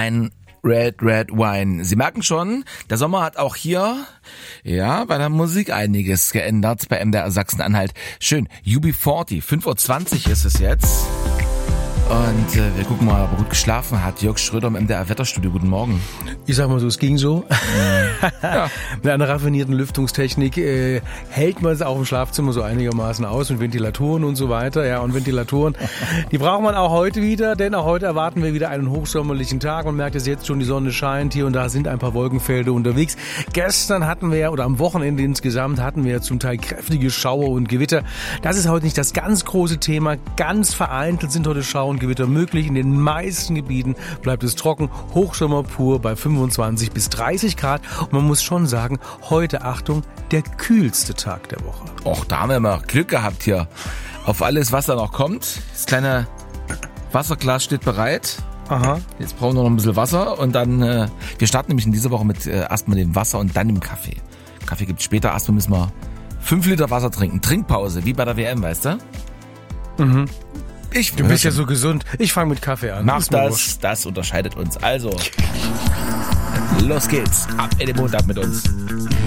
ein Red Wine. Sie merken schon, der Sommer hat auch hier, bei der Musik einiges geändert bei MDR Sachsen-Anhalt. Schön, UB40, 5:20 Uhr ist es jetzt. Und wir gucken mal, ob er gut geschlafen hat. Jörg Schröder im MDR Wetterstudio, guten Morgen. Ich sag mal so, es ging so. Ja. Mit einer raffinierten Lüftungstechnik hält man es auch im Schlafzimmer so einigermaßen aus mit Ventilatoren und so weiter. Ja, und Ventilatoren, die braucht man auch heute wieder, denn auch heute erwarten wir wieder einen hochsommerlichen Tag. Man merkt es jetzt schon, die Sonne scheint, hier und da sind ein paar Wolkenfelder unterwegs. Gestern hatten wir, oder am Wochenende insgesamt, hatten wir zum Teil kräftige Schauer und Gewitter. Das ist heute nicht das ganz große Thema. Ganz vereinzelt sind heute Schauer und Gewitter möglich. In den meisten Gebieten bleibt es trocken. Hochsommer pur bei 25 bis 30 Grad. Und man muss schon sagen, heute, Achtung, der kühlste Tag der Woche. Och, da haben wir mal Glück gehabt hier. Auf alles, was da noch kommt. Das kleine Wasserglas steht bereit. Aha. Jetzt brauchen wir noch ein bisschen Wasser. Und dann, wir starten nämlich in dieser Woche mit erstmal dem Wasser und dann dem Kaffee. Kaffee gibt's später. Erstmal müssen wir 5 Liter Wasser trinken. Trinkpause, wie bei der WM, weißt du? Mhm. Du bist ja so gesund. Ich fange mit Kaffee an. Mach das unterscheidet uns. Also, los geht's. Ab in den Montag mit uns.